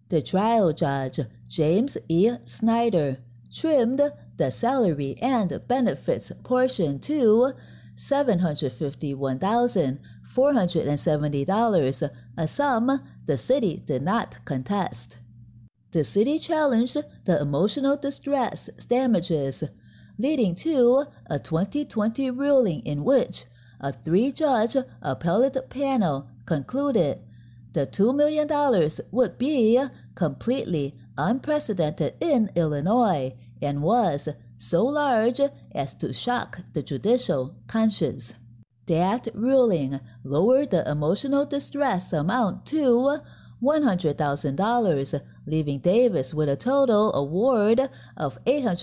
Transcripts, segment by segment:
The trial judge, James E. Snyder, trimmed the salary and benefits portion to $751,470, a sum the city did not contest. The city challenged the emotional distress damages, leading to a 2020 ruling in which a 3-judge appellate panel concluded the $2 million would be completely unprecedented in Illinois and was so large as to shock the judicial conscience. That ruling lowered the emotional distress amount to $100,000, leaving Davis with a total award of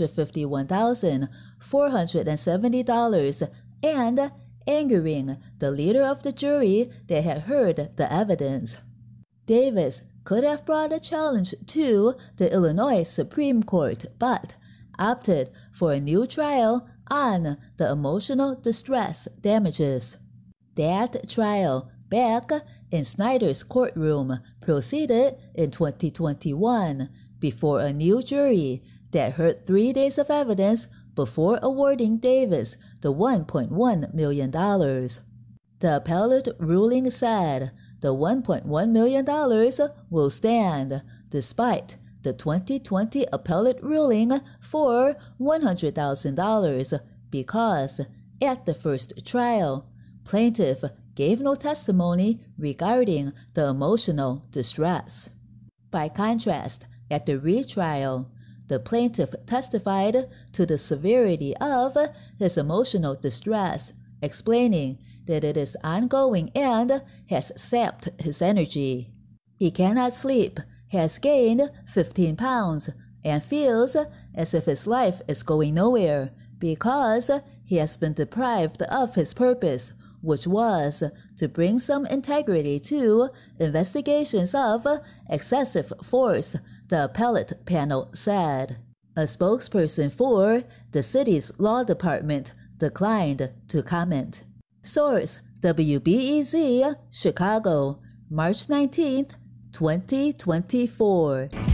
$851,470 and angering the leader of the jury that had heard the evidence. Davis could have brought a challenge to the Illinois Supreme Court, but opted for a new trial on the emotional distress damages. That trial, back in Snyder's courtroom, proceeded in 2021 before a new jury that heard 3 days of evidence before awarding Davis the $1.1 million. The appellate ruling said the $1.1 million will stand despite the 2020 appellate ruling for $100,000 because at the first trial, plaintiff gave no testimony regarding the emotional distress. By contrast, at the retrial, the plaintiff testified to the severity of his emotional distress, explaining that it is ongoing and has sapped his energy. He cannot sleep, has gained 15 pounds, and feels as if his life is going nowhere because he has been deprived of his purpose, which was to bring some integrity to investigations of excessive force, the appellate panel said. A spokesperson for the city's law department declined to comment. Source: WBEZ, Chicago, March 19, 2024.